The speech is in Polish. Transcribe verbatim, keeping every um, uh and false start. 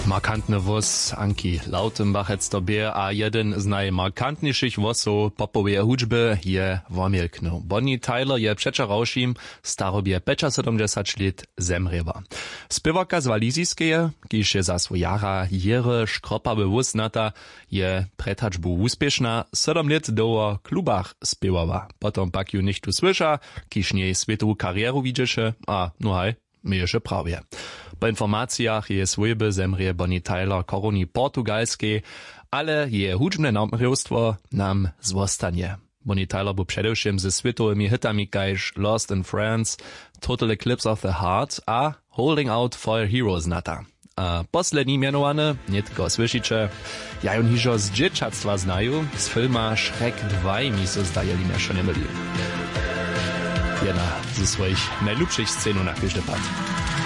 Markantny włos Anki Lautenbachec tobie, a jeden z najmarkantniejszych włosów popowej hudźby je Womilknu. Bonnie Tyler je przeczorałszym starobie siedemdziesiąt lat zemriewa. Spiewarka z Walizijskeje, kiż je za swój jara jere szkropawy włos nata, je pretaczbu uspieszna, siedem lat doło klubach spiewawa. Potom pak ju nicht tu słysza, kiż nie świetową karieru widzisze, a no haj, my jeszcze prawie. Po informacjach je swojby zemrie Bonnie Tyler koroni portugalskiej, ale je hudźbne namrywstwo nam zostanie. Bonnie Tyler był przedewším ze światowymi hitami kajż Lost in France, Total Eclipse of the Heart a Holding Out for Heroes nata. A poslední mianowane, nie tylko słyszycie, ja ją hižo z dzieciactwa znaju, z filma Shrek dwa mi so zdajeli mnie schon nie myli. Jedna ze swoich najlubszych scenów na każdy pad.